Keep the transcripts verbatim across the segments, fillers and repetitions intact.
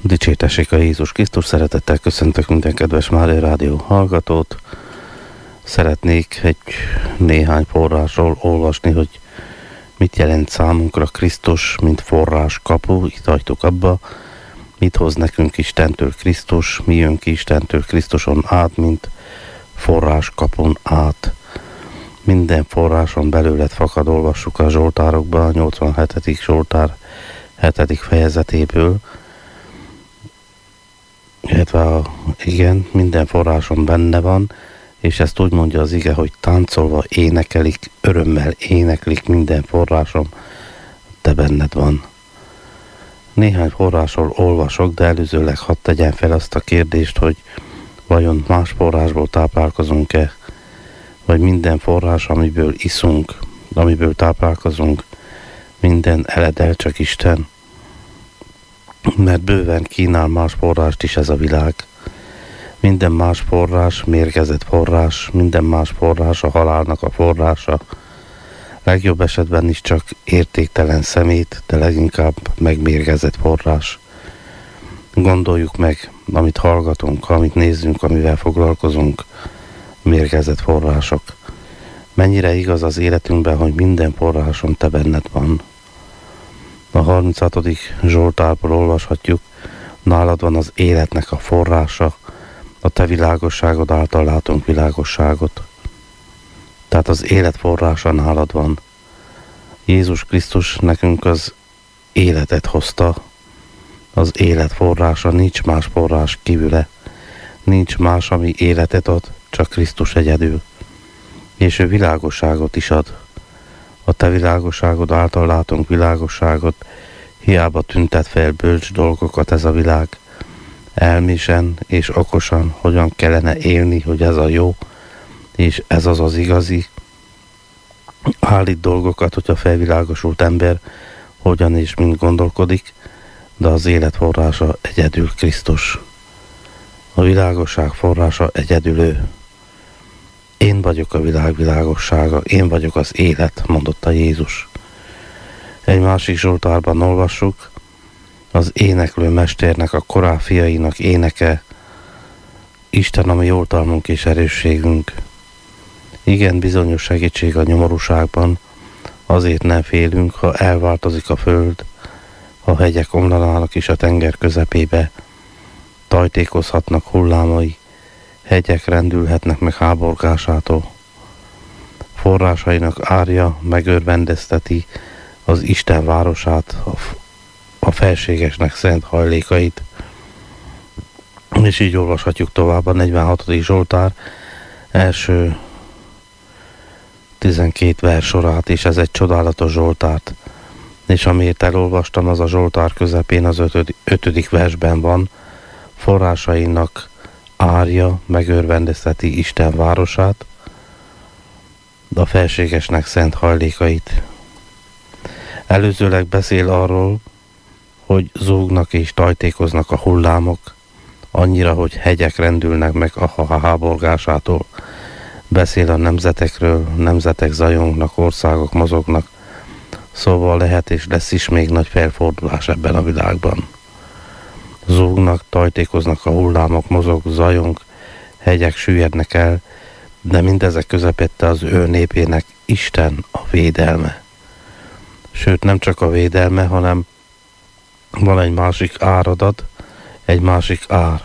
Dicsértessék a Jézus Krisztus, szeretettel köszöntök minden kedves Mária Rádió hallgatót. Szeretnék egy néhány forrásról olvasni, hogy mit jelent számunkra Krisztus, mint forrás kapu. Itt hagytuk abba, mit hoz nekünk Istentől Krisztus, mi jön ki Istentől Krisztuson át, mint forrás kapun át. Minden forráson belőled fakad, olvassuk a Zsoltárokba, a nyolcvanhetedik Zsoltár hetedik fejezetéből. Illetve a, igen, minden forráson benne van, és ezt úgy mondja az ige, hogy táncolva énekelik, örömmel éneklik minden forrásom, te benned van. Néhány forrásról olvasok, de előzőleg hadd tegyen fel azt a kérdést, hogy vajon más forrásból táplálkozunk-e, vagy minden forrás, amiből iszunk, amiből táplálkozunk, minden eledel csak Isten. Mert bőven kínál más forrást is ez a világ. Minden más forrás mérgezett forrás, minden más forrás a halálnak a forrása. Legjobb esetben is csak értéktelen szemét, de leginkább megmérgezett forrás. Gondoljuk meg, amit hallgatunk, amit nézzünk, amivel foglalkozunk, mérgezett források. Mennyire igaz az életünkben, hogy minden forráson te benned van. A harminchatodik Zsoltárból olvashatjuk, nálad van az életnek a forrása, a te világosságod által látunk világosságot. Tehát az élet forrása nálad van. Jézus Krisztus nekünk az életet hozta, az élet forrása, nincs más forrás kívüle, nincs más, ami életet ad, csak Krisztus egyedül. És ő világosságot is ad. A te világosságod által látunk világosságot, hiába tüntet fel bölcs dolgokat ez a világ. Elmésen és okosan hogyan kellene élni, hogy ez a jó, és ez az az igazi. Állít dolgokat, hogy a felvilágosult ember hogyan és mind gondolkodik, de az élet forrása egyedül Krisztus. A világosság forrása egyedül ő. Én vagyok a világ világossága, én vagyok az élet, mondotta Jézus. Egy másik Zsoltárban olvassuk, az éneklő mesternek, a korá fiainak éneke, Isten a mi oltalmunk és erősségünk. Igen, bizonyos segítség a nyomorúságban, azért nem félünk, ha elváltozik a föld, a hegyek omlanának is a tenger közepébe, tajtékozhatnak hullámai, hegyek rendülhetnek meg háborgásától. Forrásainak árja megörvendezteti az Isten városát, a felségesnek szent hajlékait. És így olvashatjuk tovább a negyvenhatodik Zsoltár első tizenkét vers sorát, és ez egy csodálatos Zsoltárt. És amiért elolvastam, az a Zsoltár közepén az ötödik, ötödik versben van, forrásainak árja megörvendezteti Isten városát, a felségesnek szent hajlékait. Előzőleg beszél arról, hogy zúgnak és tajtékoznak a hullámok, annyira, hogy hegyek rendülnek meg a háborgásától. Beszél a nemzetekről, nemzetek zajongnak, országok mozognak, szóval lehet és lesz is még nagy felfordulás ebben a világban. Zúgnak, tajtékoznak a hullámok, mozog, zajong, hegyek süllyednek el, de mindezek közepette az ő népének Isten a védelme. Sőt, nem csak a védelme, hanem van egy másik áradat, egy másik ár.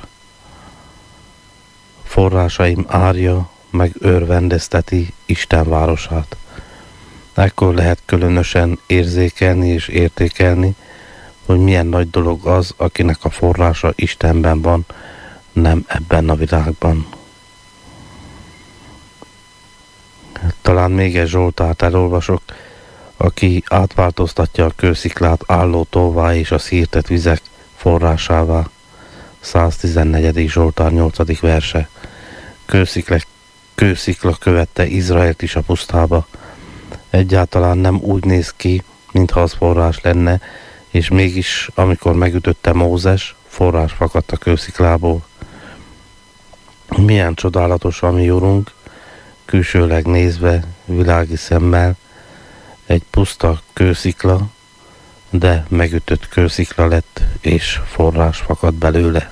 Forrásaim árja meg örvendezteti Isten városát. Ekkor lehet különösen érzékelni és értékelni, hogy milyen nagy dolog az, akinek a forrása Istenben van, nem ebben a világban. Talán még egy Zsoltárt elolvasok, aki átváltoztatja a kősziklát álló tóvá és a szírtett vizek forrásává. száztizennegyedik Zsoltár nyolcadik verse. Kőszikla, kőszikla követte Izraelt is a pusztába. Egyáltalán nem úgy néz ki, mintha az forrás lenne, és mégis, amikor megütötte Mózes, forrás fakadt a kősziklából. Milyen csodálatos a mi Urunk, külsőleg nézve, világi szemmel, egy puszta kőszikla, de megütött kőszikla lett, és forrás fakad belőle.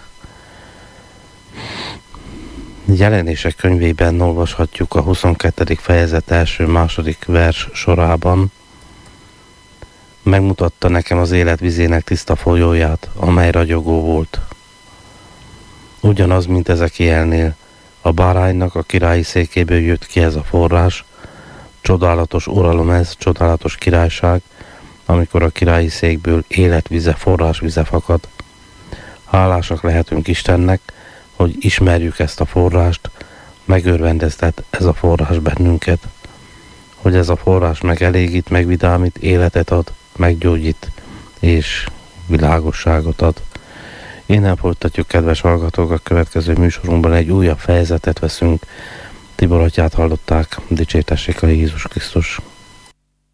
Jelenések könyvében olvashatjuk a huszonkettedik fejezet első-második vers sorában: megmutatta nekem az élet vizének tiszta folyóját, amely ragyogó volt. Ugyanaz, mint Ezekielnél, a báránynak a királyi székéből jött ki ez a forrás. Csodálatos uralom ez, csodálatos királyság, amikor a királyi székből életvize, forrásvize fakad. Hálásak lehetünk Istennek, hogy ismerjük ezt a forrást, megörvendeztet ez a forrás bennünket, hogy ez a forrás megelégít, megvidámít, életet ad, meggyógyít és világosságot ad. Innen folytatjuk, kedves hallgatók, a következő műsorunkban egy újabb fejezetet veszünk. Tibor atyát hallották, dicsértessék a Jézus Krisztus.